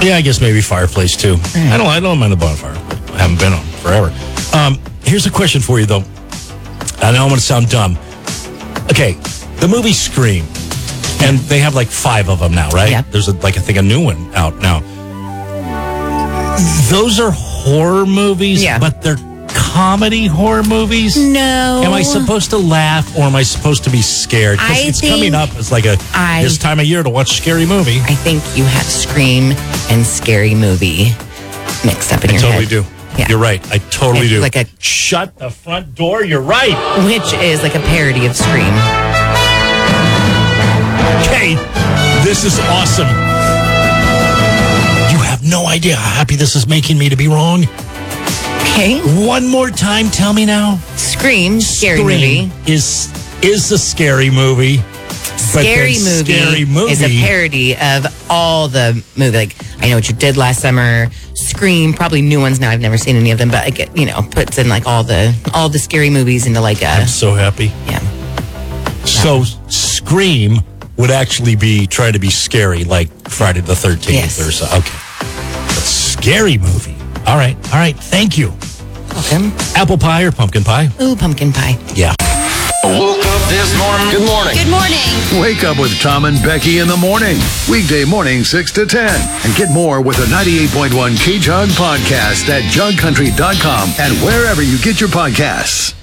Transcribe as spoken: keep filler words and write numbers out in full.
Yeah, I guess maybe Fireplace too. I don't. I don't mind the bonfire. I haven't been on forever. Um, here's a question for you though. I know I'm going to sound dumb. Okay, the movie Scream, and they have like five of them now, right? Yeah. There's a, like I think a new one out now. Those are horror movies, Yeah. but they're comedy horror movies. No. Am I supposed to laugh or am I supposed to be scared? 'Cause I it's think coming up as like a I- this time of year to watch a scary movie. I think you have Scream and Scary Movie mixed up in I your totally head. do. Yeah. You're right. I totally It's do. like a- Shut the front door. You're right. Which is like a parody of Scream. Okay, this is awesome. You have no idea how happy this is making me to be wrong. Okay. One more time, tell me now. Scream, Scary Scream Movie. is is a scary movie. but Scary then movie, Scary Movie is a parody of all the movie. Like, I Know What You Did Last Summer, Scream, probably new ones now. I've never seen any of them, but like, it, you know, puts in like all the all the scary movies into like a I'm so happy. yeah. So Scream would actually be trying to be scary, like Friday the thirteenth Yes. or so. Okay, but Scary Movie. All right, all right. Thank you. Welcome. Apple pie or pumpkin pie? Ooh, pumpkin pie. Yeah. Woke up this morning. Good morning. Good morning. Wake up with Tom and Becky in the morning. Weekday morning, six to ten. And get more with the ninety-eight point one K-Jug podcast at jug country dot com and wherever you get your podcasts.